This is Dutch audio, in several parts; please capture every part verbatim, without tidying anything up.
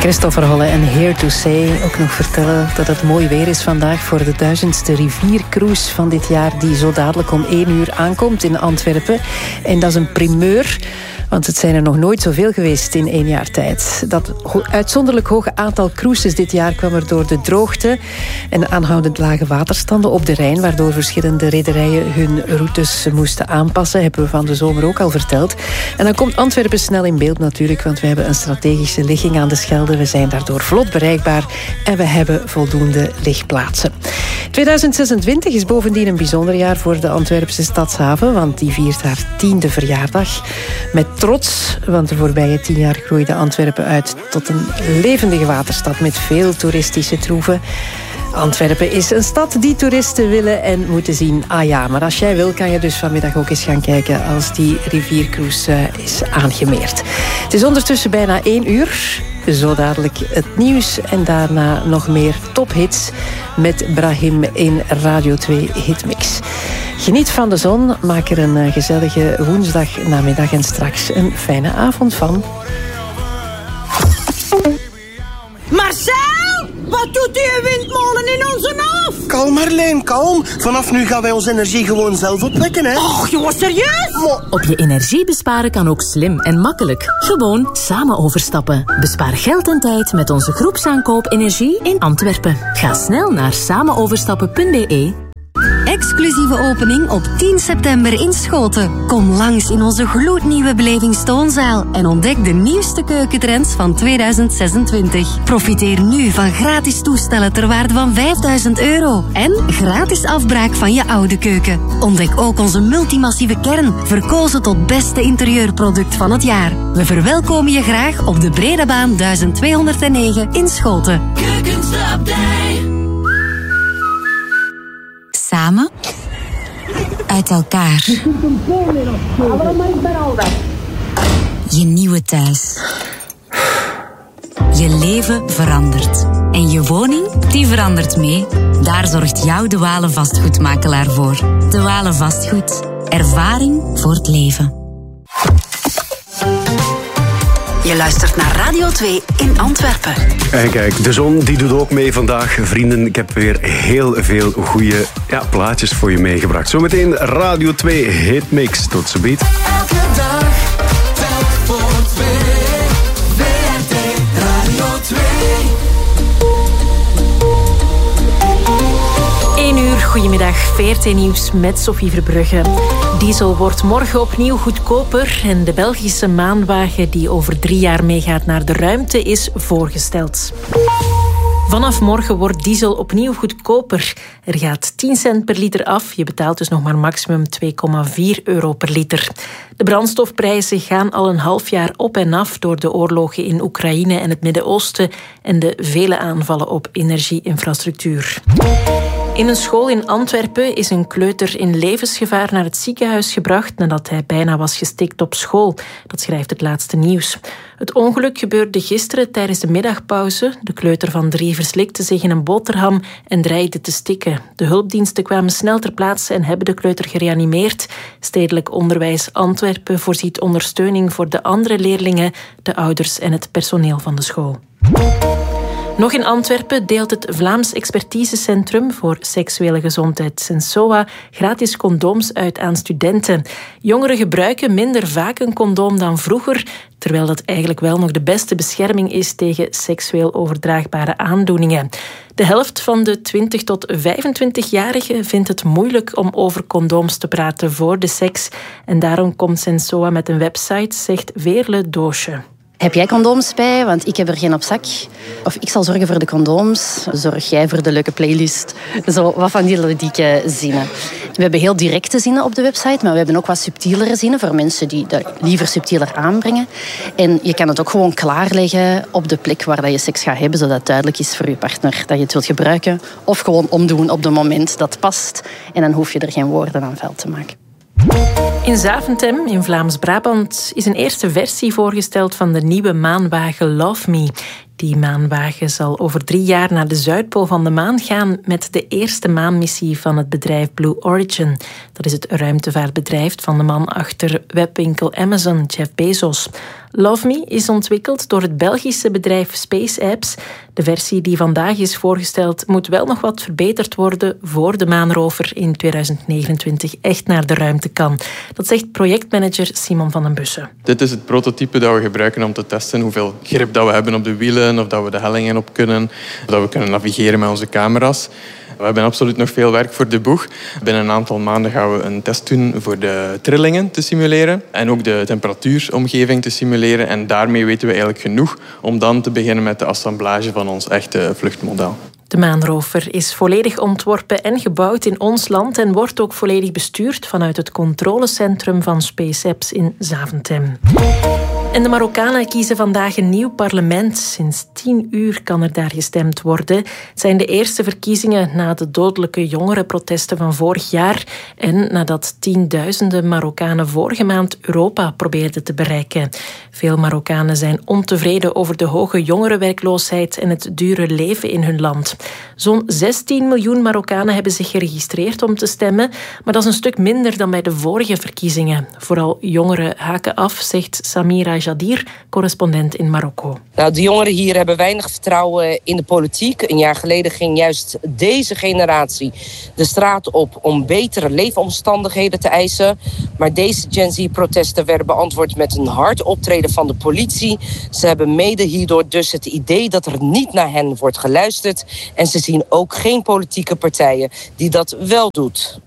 Christopher Holle en Here to Say. Ook nog vertellen dat het mooi weer is vandaag voor de duizendste riviercruise van dit jaar, die zo dadelijk om één uur aankomt in Antwerpen. En dat is een primeur, want het zijn er nog nooit zoveel geweest in één jaar tijd. Dat uitzonderlijk hoge aantal cruises dit jaar kwam er door de droogte en aanhoudend lage waterstanden op de Rijn, waardoor verschillende rederijen hun routes moesten aanpassen. Hebben we van de zomer ook al verteld. En dan komt Antwerpen snel in beeld natuurlijk, want we hebben een strategische ligging aan de Schelde. We zijn daardoor vlot bereikbaar en we hebben voldoende ligplaatsen. tweeduizend zesentwintig is bovendien een bijzonder jaar voor de Antwerpse stadshaven, want die viert haar tiende verjaardag. Met trots, want de voorbije tien jaar groeide Antwerpen uit tot een levendige waterstad met veel toeristische troeven. Antwerpen is een stad die toeristen willen en moeten zien. Ah ja, maar als jij wil, kan je dus vanmiddag ook eens gaan kijken als die riviercruise uh, is aangemeerd. Het is ondertussen bijna één uur. Zo dadelijk het nieuws en daarna nog meer tophits met Brahim in Radio twee Hitmix. Geniet van de zon, maak er een gezellige woensdagnamiddag en straks een fijne avond van. Marcel! Wat doet die windmolen in onze hof? Kalm Marleen, kalm. Vanaf nu gaan wij onze energie gewoon zelf opwekken, hè. Och, jongen, serieus? Maar... Op je energie besparen kan ook slim en makkelijk. Gewoon samen overstappen. Bespaar geld en tijd met onze groepsaankoop energie in Antwerpen. Ga snel naar samenoverstappen punt b e. Exclusieve opening op tien september in Schoten. Kom langs in onze gloednieuwe belevingstoonzaal en ontdek de nieuwste keukentrends van tweeduizend zesentwintig. Profiteer nu van gratis toestellen ter waarde van vijfduizend euro en gratis afbraak van je oude keuken. Ontdek ook onze multimassieve kern, verkozen tot beste interieurproduct van het jaar. We verwelkomen je graag op de Bredebaan duizend tweehonderdnegen in Schoten. Keukenstapdij. Samen uit elkaar. Je nieuwe thuis. Je leven verandert. En je woning, die verandert mee. Daar zorgt jouw De Walen vastgoedmakelaar voor. De Walen Vastgoed. Ervaring voor het leven. Je luistert naar Radio twee in Antwerpen. En kijk, de zon die doet ook mee vandaag. Vrienden, ik heb weer heel veel goede ja, plaatjes voor je meegebracht. Zometeen Radio twee Hitmix. Tot ziens. Elke dag, telk voor twee. W R T Radio twee. één uur, goedemiddag, V R T Nieuws met Sophie Verbrugge. Diesel wordt morgen opnieuw goedkoper en de Belgische maanwagen die over drie jaar meegaat naar de ruimte is voorgesteld. Vanaf morgen wordt diesel opnieuw goedkoper. Er gaat tien cent per liter af. Je betaalt dus nog maar maximum twee komma vier euro per liter. De brandstofprijzen gaan al een half jaar op en af door de oorlogen in Oekraïne en het Midden-Oosten en de vele aanvallen op energieinfrastructuur. In een school in Antwerpen is een kleuter in levensgevaar naar het ziekenhuis gebracht nadat hij bijna was gestikt op school. Dat schrijft het laatste nieuws. Het ongeluk gebeurde gisteren tijdens de middagpauze. De kleuter van drie verslikte zich in een boterham en dreigde te stikken. De hulpdiensten kwamen snel ter plaatse en hebben de kleuter gereanimeerd. Stedelijk Onderwijs Antwerpen voorziet ondersteuning voor de andere leerlingen, de ouders en het personeel van de school. Nog in Antwerpen deelt het Vlaams Expertisecentrum voor Seksuele Gezondheid Sensoa gratis condooms uit aan studenten. Jongeren gebruiken minder vaak een condoom dan vroeger, terwijl dat eigenlijk wel nog de beste bescherming is tegen seksueel overdraagbare aandoeningen. De helft van de twintig tot vijfentwintig-jarigen vindt het moeilijk om over condooms te praten voor de seks. En daarom komt Sensoa met een website, zegt Veerle Doosje. Heb jij condooms bij? Want ik heb er geen op zak. Of ik zal zorgen voor de condooms. Zorg jij voor de leuke playlist. Zo, wat van die ludieke zinnen. We hebben heel directe zinnen op de website, maar we hebben ook wat subtielere zinnen voor mensen die dat liever subtieler aanbrengen. En je kan het ook gewoon klaarleggen op de plek waar je seks gaat hebben, zodat het duidelijk is voor je partner dat je het wilt gebruiken. Of gewoon omdoen op het moment dat past. En dan hoef je er geen woorden aan vuil te maken. In Zaventem, in Vlaams-Brabant, is een eerste versie voorgesteld van de nieuwe maanwagen Love Me. Die maanwagen zal over drie jaar naar de Zuidpool van de maan gaan met de eerste maanmissie van het bedrijf Blue Origin. Dat is het ruimtevaartbedrijf van de man achter webwinkel Amazon, Jeff Bezos. LoveMe is ontwikkeld door het Belgische bedrijf SpaceApps. De versie die vandaag is voorgesteld moet wel nog wat verbeterd worden voor de maanrover in tweeduizend negenentwintig echt naar de ruimte kan. Dat zegt projectmanager Simon van den Bussen. Dit is het prototype dat we gebruiken om te testen hoeveel grip dat we hebben op de wielen, of dat we de hellingen op kunnen, of dat we kunnen navigeren met onze camera's. We hebben absoluut nog veel werk voor de boeg. Binnen een aantal maanden gaan we een test doen voor de trillingen te simuleren en ook de temperatuuromgeving te simuleren. En daarmee weten we eigenlijk genoeg om dan te beginnen met de assemblage van ons echte vluchtmodel. De maanrover is volledig ontworpen en gebouwd in ons land en wordt ook volledig bestuurd vanuit het controlecentrum van SpaceApps in Zaventem. En de Marokkanen kiezen vandaag een nieuw parlement. Sinds tien uur kan er daar gestemd worden. Het zijn de eerste verkiezingen na de dodelijke jongerenprotesten van vorig jaar en nadat tienduizenden Marokkanen vorige maand Europa probeerden te bereiken. Veel Marokkanen zijn ontevreden over de hoge jongerenwerkloosheid en het dure leven in hun land. Zo'n zestien miljoen Marokkanen hebben zich geregistreerd om te stemmen, maar dat is een stuk minder dan bij de vorige verkiezingen. Vooral jongeren haken af, zegt Samira Jadir, correspondent in Marokko. Nou, de jongeren hier hebben weinig vertrouwen in de politiek. Een jaar geleden ging juist deze generatie de straat op om betere leefomstandigheden te eisen. Maar deze Gen Z-protesten werden beantwoord met een hard optreden van de politie. Ze hebben mede hierdoor dus het idee dat er niet naar hen wordt geluisterd. En ze zien ook geen politieke partijen die dat wel doet.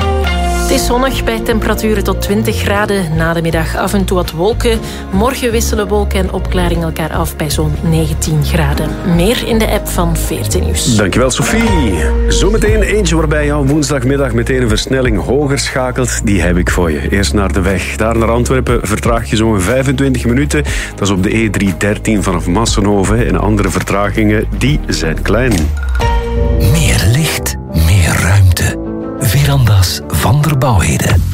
Het is zonnig bij temperaturen tot twintig graden. Na de middag af en toe wat wolken. Morgen wisselen wolken en opklaring elkaar af bij zo'n negentien graden. Meer in de app van veertien Nieuws. Dankjewel, Sophie. Zometeen eentje waarbij je woensdagmiddag meteen een versnelling hoger schakelt. Die heb ik voor je. Eerst naar de weg. Daar naar Antwerpen vertraag je zo'n vijfentwintig minuten. Dat is op de E driehonderddertien vanaf Massenhoven. En andere vertragingen, die zijn klein. Meer licht, meer ruimte. Veranda's van der Bouwheden.